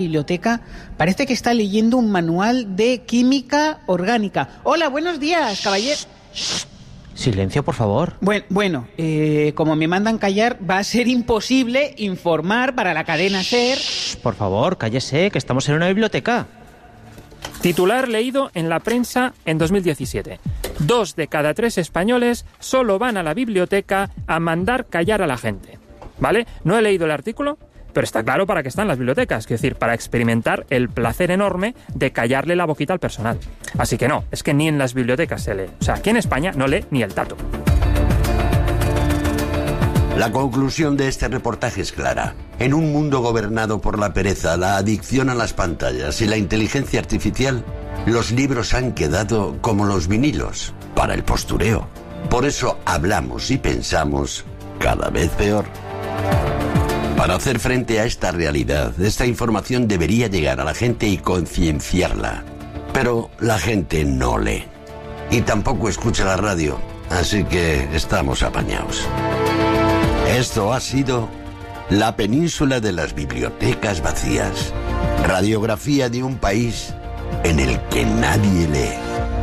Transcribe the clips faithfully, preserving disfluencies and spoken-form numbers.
Biblioteca parece que está leyendo un manual de química orgánica. Hola, buenos días, caballero. Silencio, por favor. Bueno, bueno eh, como me mandan callar, va a ser imposible informar para la cadena SER. Por favor, cállese, que estamos en una biblioteca. Titular leído en la prensa en dos mil diecisiete. Dos de cada tres españoles solo van a la biblioteca a mandar callar a la gente. ¿Vale? No he leído el artículo, pero está claro para qué están las bibliotecas, es decir, para experimentar el placer enorme de callarle la boquita al personal. Así que no, es que ni en las bibliotecas se lee. O sea, aquí en España no lee ni el tato. La conclusión de este reportaje es clara. En un mundo gobernado por la pereza, la adicción a las pantallas y la inteligencia artificial, los libros han quedado como los vinilos, para el postureo. Por eso hablamos y pensamos cada vez peor. Para hacer frente a esta realidad, esta información debería llegar a la gente y concienciarla. Pero la gente no lee. Y tampoco escucha la radio, así que estamos apañados. Esto ha sido La Península de las Bibliotecas Vacías. Radiografía de un país en el que nadie lee.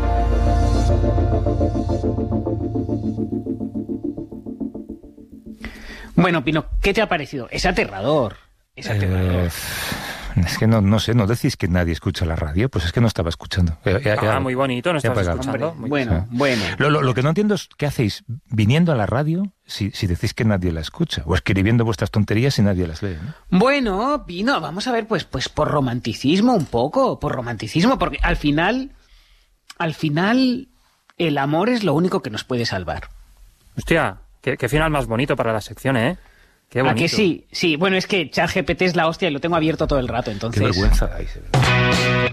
Bueno, Pino, ¿qué te ha parecido? Es aterrador. Es aterrador. Eh, es que no, no sé, ¿no decís que nadie escucha la radio? Pues es que no estaba escuchando. Ya, ya, ah, muy bonito, no estabas escuchando. Hombre, bueno, bueno. Lo, lo, lo que no entiendo es qué hacéis viniendo a la radio si, si decís que nadie la escucha, o escribiendo vuestras tonterías y nadie las lee, ¿no? Bueno, Pino, vamos a ver, pues, pues por romanticismo un poco, por romanticismo, porque al final, al final, el amor es lo único que nos puede salvar. Hostia, qué, qué final más bonito para la sección, ¿eh? Qué bonito. ¿A que sí? Sí, bueno, es que ChatGPT es la hostia y lo tengo abierto todo el rato, entonces... Qué vergüenza. Ahí se ve.